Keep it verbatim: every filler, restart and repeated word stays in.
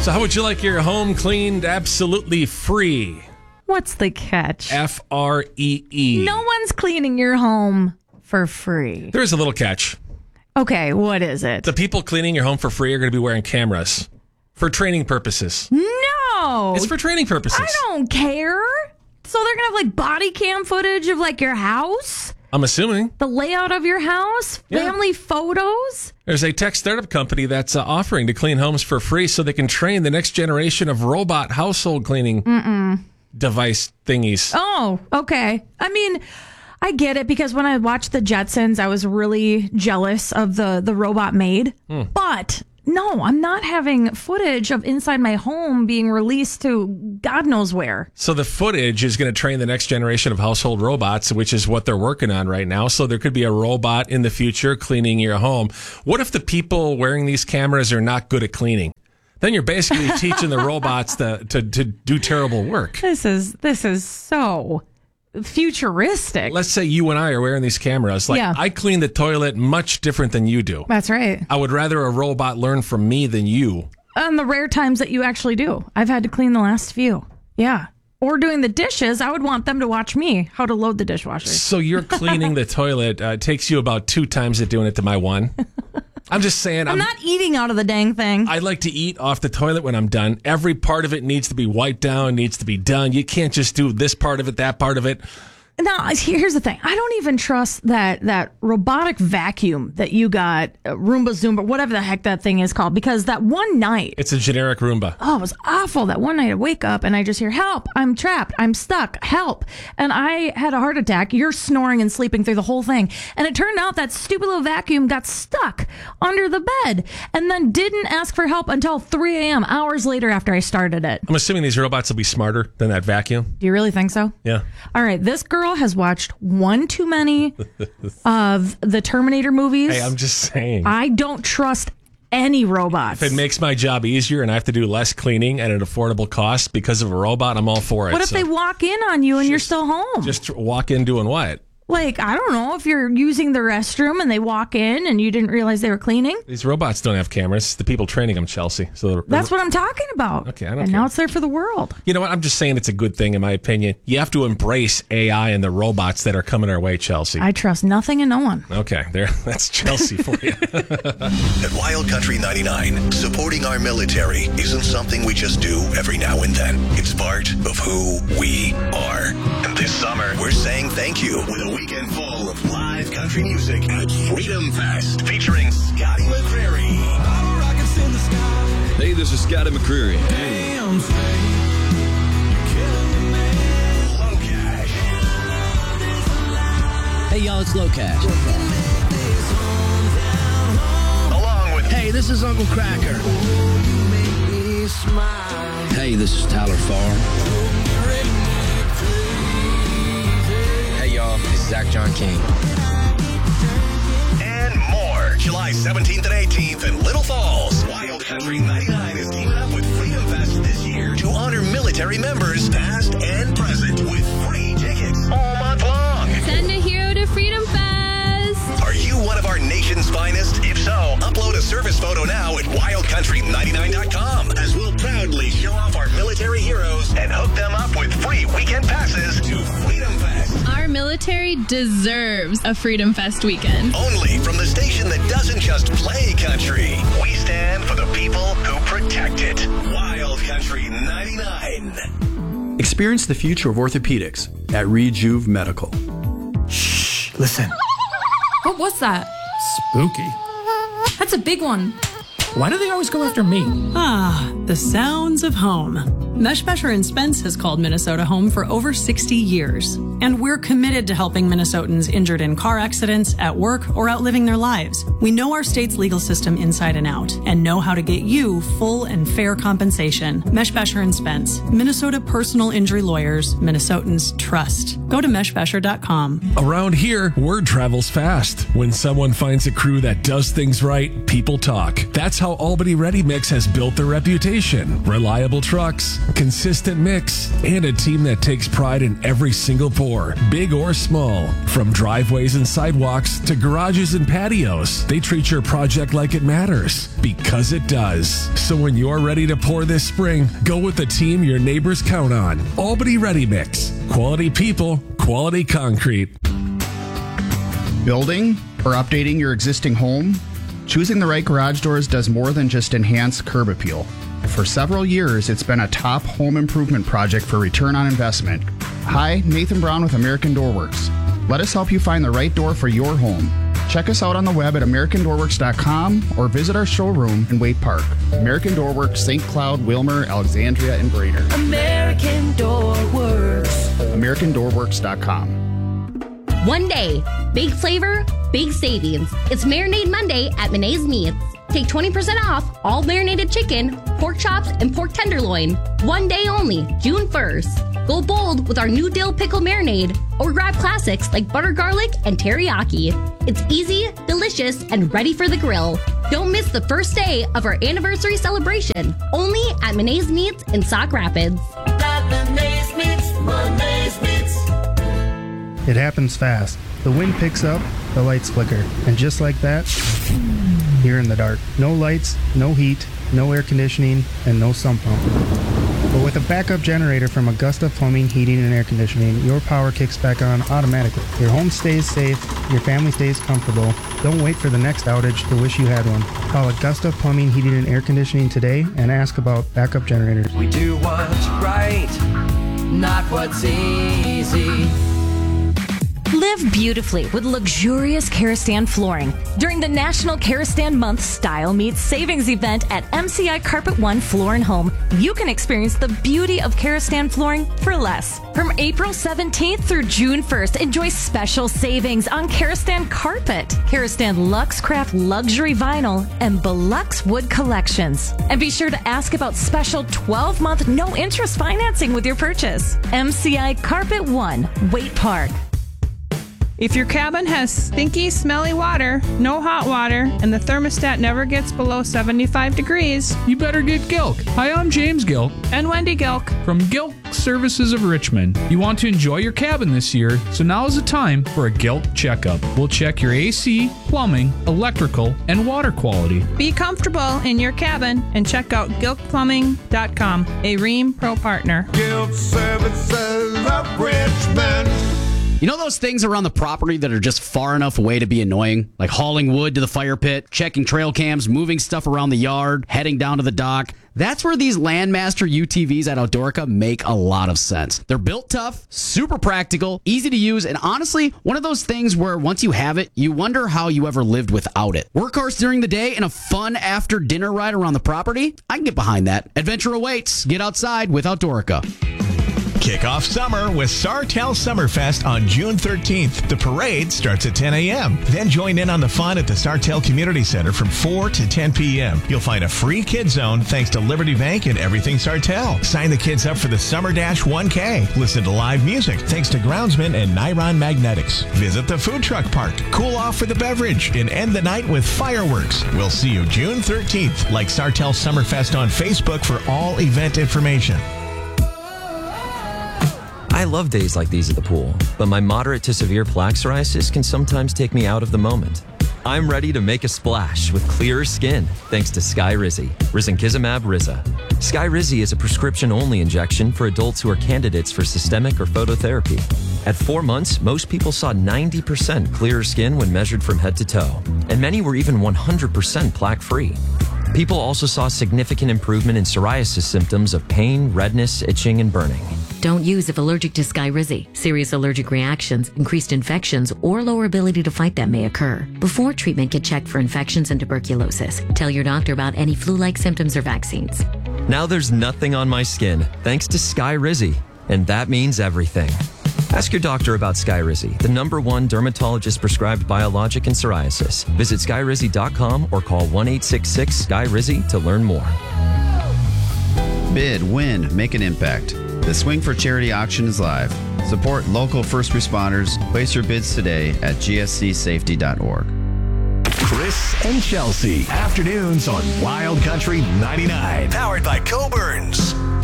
So how would you like your home cleaned absolutely free? What's the catch? F R E E. No one's cleaning your home for free. There is a little catch. Okay, what is it? The people cleaning your home for free are going to be wearing cameras for training purposes. No. It's for training purposes. I don't care. So they're going to have like body cam footage of like your house? I'm assuming. The layout of your house? Yeah. Family photos? There's a tech startup company that's uh, offering to clean homes for free so they can train the next generation of robot household cleaning Mm-mm. device thingies. Oh, okay. I mean, I get it because when I watched the Jetsons, I was really jealous of the, the robot maid. Hmm. But no, I'm not having footage of inside my home being released to God knows where. So the footage is going to train the next generation of household robots, which is what they're working on right now. So there could be a robot in the future cleaning your home. What if the people wearing these cameras are not good at cleaning? Then you're basically teaching the robots to, to, to do terrible work. This is this is so futuristic. Let's say you and I are wearing these cameras. Like, yeah. I clean the toilet much different than you do. That's right. I would rather a robot learn from me than you. On the rare times that you actually do. I've had to clean the last few. Yeah. Or doing the dishes, I would want them to watch me how to load the dishwasher. So you're cleaning the toilet. Uh, it takes you about two times at doing it to my one. I'm just saying. I'm, I'm not eating out of the dang thing. I like to eat off the toilet when I'm done. Every part of it needs to be wiped down, needs to be done. You can't just do this part of it, that part of it. Now, here's the thing. I don't even trust that that robotic vacuum that you got, uh, Roomba Zoomba, whatever the heck that thing is called, because that one night... It's a generic Roomba. Oh, it was awful. That one night I wake up and I just hear, help, I'm trapped, I'm stuck, help. And I had a heart attack. You're snoring and sleeping through the whole thing. And it turned out that stupid little vacuum got stuck under the bed and then didn't ask for help until three a.m., hours later after I started it. I'm assuming these robots will be smarter than that vacuum. Do you really think so? Yeah. All right, this girl has watched one too many of the Terminator movies. Hey, I'm just saying. I don't trust any robots. If it makes my job easier and I have to do less cleaning at an affordable cost because of a robot, I'm all for it. What if so they walk in on you and just, you're still home? Just walk in doing what? Like, I don't know, if you're using the restroom and they walk in and you didn't realize they were cleaning. These robots don't have cameras. It's the people training them, Chelsea. So that's what I'm talking about. Okay, I don't and care. now it's there for the world. You know what? I'm just saying it's a good thing, in my opinion. You have to embrace A I and the robots that are coming our way, Chelsea. I trust nothing and no one. Okay, there. That's Chelsea for you. At Wild Country ninety-nine, supporting our military isn't something we just do every now and then. It's part of who we are. And this summer, we're saying thank you with a weekend full of live country music at Freedom Fest, featuring Scotty McCreery. Hey, this is Scotty McCreery. Hey, I'm Low Cash. Hey, y'all, it's Low Cash. Along with Hey, this is Uncle Cracker. Hey, this is Tyler Farr. Hey, y'all, this is Zach John King. and more. July seventeenth and eighteenth in Little Falls. Wild Country ninety-nine is teaming up with Freedom Fest this year to honor military members, past and present, with free tickets all month long. Send a hero to Freedom Fest. Are you one of our nation's finest? If so, upload a service photo now at wild country ninety-nine dot com, as we'll proudly show off our military heroes and hook them up with free weekend passes to Freedom Fest. Our military deserves a Freedom Fest weekend. Only from the station that doesn't just play country. We stand for the people who protect it. Wild Country ninety-nine. Experience the future of orthopedics at Rejuve Medical. Shh, listen. What was that? Spooky. That's a big one. Why do they always go after me? Ah, the sounds of home. Meshbesher and Spence has called Minnesota home for over sixty years. And we're committed to helping Minnesotans injured in car accidents, at work, or out living their lives. We know our state's legal system inside and out and know how to get you full and fair compensation. Meshbesher and Spence, Minnesota personal injury lawyers, Minnesotans trust. Go to meshbesher dot com. Around here, word travels fast. When someone finds a crew that does things right, people talk. That's how Albany Ready Mix has built their reputation. Reliable trucks, consistent mix, and a team that takes pride in every single pour, big or small. From driveways and sidewalks to garages and patios, they treat your project like it matters, because it does. So when you're ready to pour this spring, go with the team your neighbors count on. Albany Ready Mix. Quality people, quality concrete. Building or updating your existing home? Choosing the right garage doors does more than just enhance curb appeal. For several years, it's been a top home improvement project for return on investment. Hi, Nathan Brown with American Door Works. Let us help you find the right door for your home. Check us out on the web at american door works dot com or visit our showroom in Waite Park. American Door Works, Saint Cloud, Wilmer, Alexandria, and Brainerd. American Door Works. american door works dot com. One day, big flavor, big savings. It's Marinade Monday at Menae's Meats. Take twenty percent off all marinated chicken, pork chops, and pork tenderloin. One day only, June first. Go bold with our new dill pickle marinade, or grab classics like butter garlic and teriyaki. It's easy, delicious, and ready for the grill. Don't miss the first day of our anniversary celebration, only at Menae's Meats in Sauk Rapids. At Menae's Meats, Menae's Meats. It happens fast. The wind picks up, the lights flicker, and just like that, you're in the dark. No lights, no heat, no air conditioning, and no sump pump. But with a backup generator from Augusta Plumbing, Heating, and Air Conditioning, your power kicks back on automatically. Your home stays safe, your family stays comfortable. Don't wait for the next outage to wish you had one. Call Augusta Plumbing, Heating, and Air Conditioning today and ask about backup generators. We do what's right, not what's easy. Live beautifully with luxurious Karastan flooring during the National Karastan Month Style Meets Savings event at M C I Carpet One Floor and Home. You can experience the beauty of Karastan flooring for less. From April seventeenth through June first, enjoy special savings on Karastan carpet, Karastan Luxcraft luxury vinyl, and Belux wood collections. And be sure to ask about special twelve-month no-interest financing with your purchase. M C I Carpet One, Waite Park. If your cabin has stinky, smelly water, no hot water, and the thermostat never gets below seventy-five degrees, you better get Gilk. Hi, I'm James Gilk. And Wendy Gilk. From Gilk Services of Richmond. You want to enjoy your cabin this year, so now is the time for a Gilk checkup. We'll check your A C, plumbing, electrical, and water quality. Be comfortable in your cabin and check out gilk plumbing dot com, a Rheem Pro partner. Gilk Services of Richmond. You know those things around the property that are just far enough away to be annoying? Like hauling wood to the fire pit, checking trail cams, moving stuff around the yard, heading down to the dock. That's where these Landmaster U T Vs at Outdoorica make a lot of sense. They're built tough, super practical, easy to use, and honestly, one of those things where once you have it, you wonder how you ever lived without it. Workhorse during the day and a fun after dinner ride around the property? I can get behind that. Adventure awaits. Get outside with Outdoorica. Kick off summer with Sartell Summerfest on June thirteenth. The parade starts at ten a.m. Then join in on the fun at the Sartell Community Center from four to ten p.m. You'll find a free kid zone thanks to Liberty Bank and Everything Sartell. Sign the kids up for the Summer Dash one K. Listen to live music thanks to Groundsman and Niron Magnetics. Visit the food truck park. Cool off with a beverage and end the night with fireworks. We'll see you June thirteenth. Like Sartell Summerfest on Facebook for all event information. I love days like these at the pool, but my moderate to severe plaque psoriasis can sometimes take me out of the moment. I'm ready to make a splash with clearer skin thanks to Skyrizi, Risankizumab Riza. Skyrizi is a prescription-only injection for adults who are candidates for systemic or phototherapy. At four months, most people saw ninety percent clearer skin when measured from head to toe, and many were even one hundred percent plaque-free. People also saw significant improvement in psoriasis symptoms of pain, redness, itching, and burning. Don't use if allergic to Skyrizi. Serious allergic reactions, increased infections, or lower ability to fight them may occur. Before treatment, get checked for infections and tuberculosis. Tell your doctor about any flu-like symptoms or vaccines. Now there's nothing on my skin thanks to Skyrizi, and that means everything. Ask your doctor about Skyrizi, the number one dermatologist-prescribed biologic in psoriasis. Visit skyrizi dot com or call one eight six six S K Y R I Z Y to learn more. Bid, win, make an impact. The Swing for Charity auction is live. Support local first responders. Place your bids today at g s c safety dot org. Chris and Chelsea, afternoons on Wild Country ninety-nine. Powered by Coburns.